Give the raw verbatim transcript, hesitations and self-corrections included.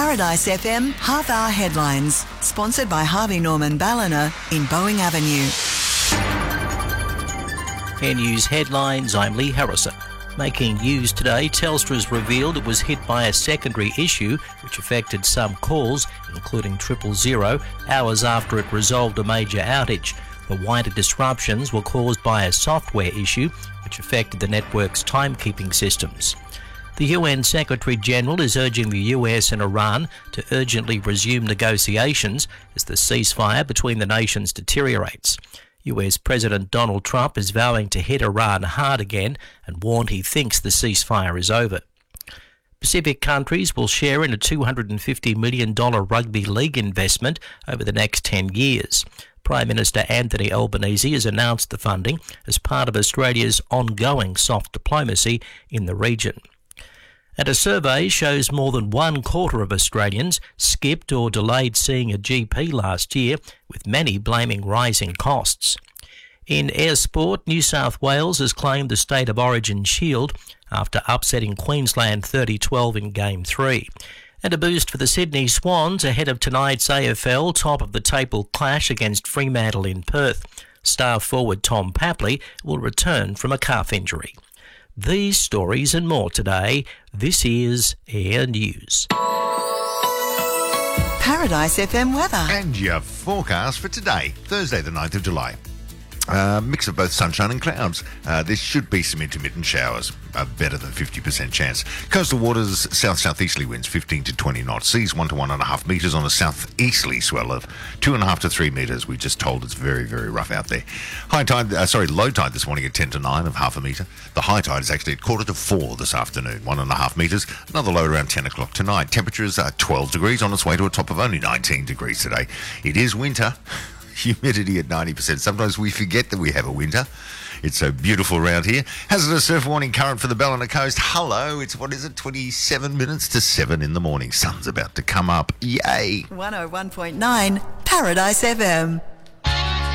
Paradise F M Half-Hour Headlines, sponsored by Harvey Norman Ballina in Boeing Avenue. Air News headlines, I'm Lee Harrison. Making news today, Telstra's revealed it was hit by a secondary issue which affected some calls, including triple zero, hours after it resolved a major outage. The wider disruptions were caused by a software issue which affected the network's timekeeping systems. The U N Secretary-General is urging the U S and Iran to urgently resume negotiations as the ceasefire between the nations deteriorates. U S President Donald Trump is vowing to hit Iran hard again and warned he thinks the ceasefire is over. Pacific countries will share in a two hundred fifty million dollars rugby league investment over the next ten years. Prime Minister Anthony Albanese has announced the funding as part of Australia's ongoing soft diplomacy in the region. And a survey shows more than one quarter of Australians skipped or delayed seeing a G P last year, with many blaming rising costs. In air sport, New South Wales has claimed the State of Origin shield after upsetting Queensland thirty twelve in Game three. And a boost for the Sydney Swans ahead of tonight's A F L top of the table clash against Fremantle in Perth. Star forward Tom Papley will return from a calf injury. These stories and more today. This is Air News. Paradise F M weather. And your forecast for today, Thursday the ninth of July. Uh, mix of both sunshine and clouds. Uh, there should be some intermittent showers, a better than fifty percent chance. Coastal waters, south-southeasterly winds, fifteen to twenty knots. Seas one to one and a half metres on a southeasterly swell of two and a half to three metres. We're just told it's very, very rough out there. High tide, uh, sorry, low tide this morning at ten to nine of half a metre. The high tide is actually at quarter to four this afternoon, one and a half metres. Another low around ten o'clock tonight. Temperatures are twelve degrees on its way to a top of only nineteen degrees today. It is winter. Humidity at ninety percent. Sometimes we forget that we have a winter. It's so beautiful around here. Hazardous surf warning current for the Ballina Coast. Hello, it's, what is it, twenty-seven minutes to seven in the morning. Sun's about to come up. Yay. one oh one point nine Paradise F M.